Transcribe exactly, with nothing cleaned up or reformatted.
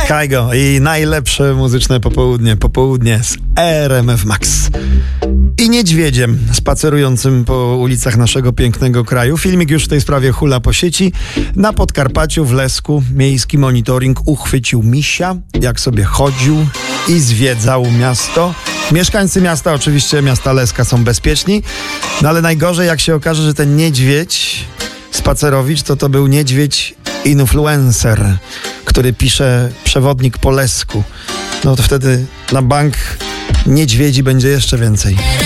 Kaigo i najlepsze muzyczne popołudnie, popołudnie z R M F Max. I niedźwiedziem spacerującym po ulicach naszego pięknego kraju. Filmik już w tej sprawie hula po sieci. Na Podkarpaciu, w Lesku, miejski monitoring uchwycił misia, jak sobie chodził i zwiedzał miasto. Mieszkańcy miasta, oczywiście miasta Leska, są bezpieczni, no ale najgorzej, jak się okaże, że ten niedźwiedź spacerowicz to to był niedźwiedź influencer, który pisze przewodnik po Lesku. No to wtedy na bank niedźwiedzi będzie jeszcze więcej.